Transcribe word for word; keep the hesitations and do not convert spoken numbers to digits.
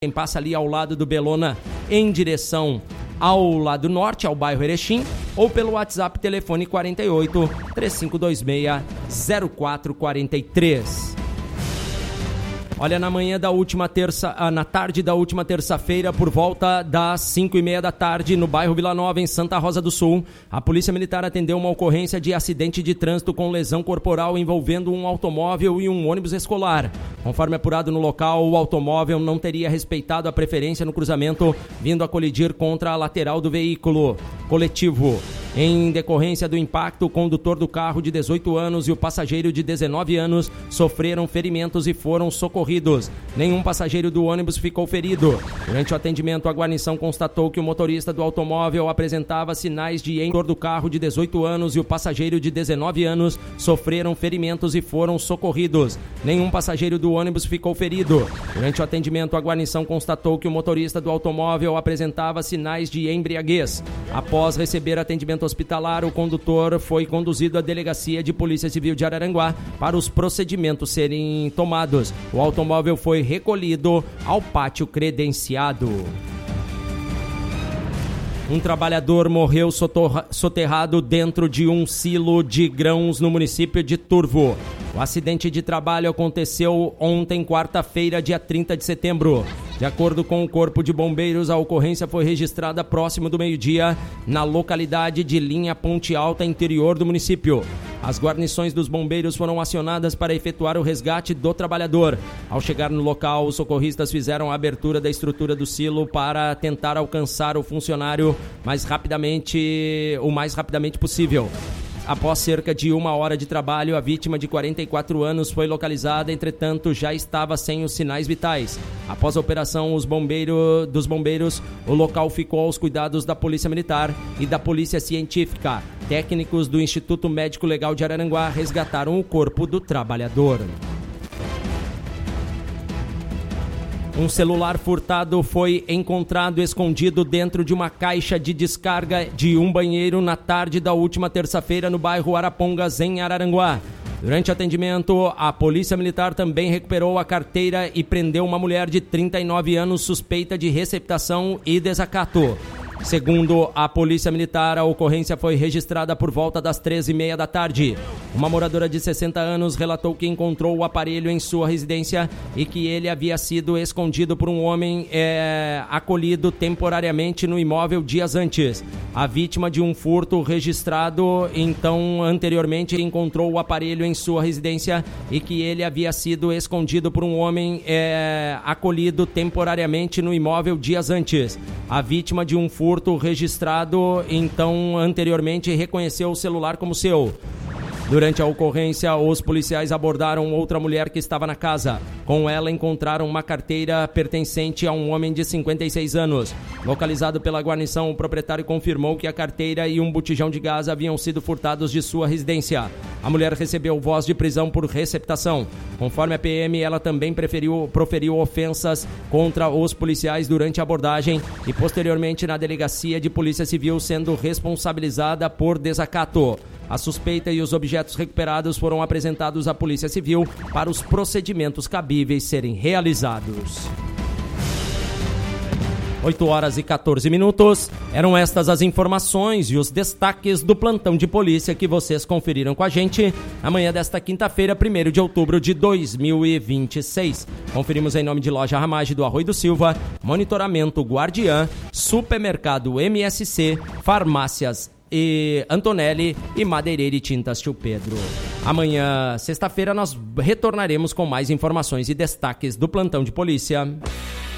Quem passa ali ao lado do Belona em direção ao lado norte, ao bairro Erechim, ou pelo WhatsApp, telefone quarenta e oito, três cinco dois seis, zero quatro quatro três. Olha, na manhã da última terça, na tarde da última terça-feira, por volta das cinco e meia da tarde, no bairro Vila Nova, em Santa Rosa do Sul, a Polícia Militar atendeu uma ocorrência de acidente de trânsito com lesão corporal envolvendo um automóvel e um ônibus escolar. Conforme apurado no local, o automóvel não teria respeitado a preferência no cruzamento, vindo a colidir contra a lateral do veículo coletivo. Em decorrência do impacto, o condutor do carro de dezoito anos e o passageiro de dezenove anos sofreram ferimentos e foram socorridos. Nenhum passageiro do ônibus ficou ferido. Durante o atendimento, a guarnição constatou que o motorista do automóvel apresentava sinais de embriaguez. O condutor do carro de dezoito anos e o passageiro de dezenove anos sofreram ferimentos e foram socorridos. Nenhum passageiro do ônibus ficou ferido. Durante o atendimento, a guarnição constatou que o motorista do automóvel apresentava sinais de embriaguez. Após receber atendimento hospitalar, o condutor foi conduzido à Delegacia de Polícia Civil de Araranguá para os procedimentos serem tomados. O automóvel foi recolhido ao pátio credenciado. Um trabalhador morreu soterrado dentro de um silo de grãos no município de Turvo. O acidente de trabalho aconteceu ontem, quarta-feira, dia trinta de setembro. De acordo com o Corpo de Bombeiros, a ocorrência foi registrada próximo do meio-dia na localidade de Linha Ponte Alta, interior do município. As guarnições dos bombeiros foram acionadas para efetuar o resgate do trabalhador. Ao chegar no local, os socorristas fizeram a abertura da estrutura do silo para tentar alcançar o funcionário mais rapidamente, o mais rapidamente possível. Após cerca de uma hora de trabalho, a vítima de quarenta e quatro anos foi localizada, entretanto já estava sem os sinais vitais. Após a operação os bombeiro, dos bombeiros, o local ficou aos cuidados da Polícia Militar e da Polícia Científica. Técnicos do Instituto Médico Legal de Araranguá resgataram o corpo do trabalhador. Um celular furtado foi encontrado escondido dentro de uma caixa de descarga de um banheiro na tarde da última terça-feira no bairro Arapongas, em Araranguá. Durante o atendimento, a Polícia Militar também recuperou a carteira e prendeu uma mulher de trinta e nove anos suspeita de receptação e desacato. Segundo a Polícia Militar, a ocorrência foi registrada por volta das treze e meia da tarde. Uma moradora de sessenta anos relatou que encontrou o aparelho em sua residência e que ele havia sido escondido por um homem é, acolhido temporariamente no imóvel dias antes. A vítima de um furto registrado, então, anteriormente, encontrou o aparelho em sua residência e que ele havia sido escondido por um homem é, acolhido temporariamente no imóvel dias antes. A vítima de um furto Furto registrado, então, anteriormente, reconheceu o celular como seu. Durante a ocorrência, os policiais abordaram outra mulher que estava na casa. Com ela, encontraram uma carteira pertencente a um homem de cinquenta e seis anos. Localizado pela guarnição, o proprietário confirmou que a carteira e um botijão de gás haviam sido furtados de sua residência. A mulher recebeu voz de prisão por receptação. Conforme a P M, ela também preferiu, proferiu ofensas contra os policiais durante a abordagem e, posteriormente, na Delegacia de Polícia Civil, sendo responsabilizada por desacato. A suspeita e os objetos recuperados foram apresentados à Polícia Civil para os procedimentos cabíveis serem realizados. oito horas e quatorze minutos. Eram estas as informações e os destaques do plantão de polícia que vocês conferiram com a gente amanhã desta quinta-feira, primeiro de outubro de dois mil e vinte e seis. Conferimos em nome de Loja Ramage do Arroio do Silva, Monitoramento Guardiã, Supermercado M S C, Farmácias e Antonelli e Madeireira e Tintas Tio Pedro. Amanhã, sexta-feira, nós retornaremos com mais informações e destaques do plantão de polícia.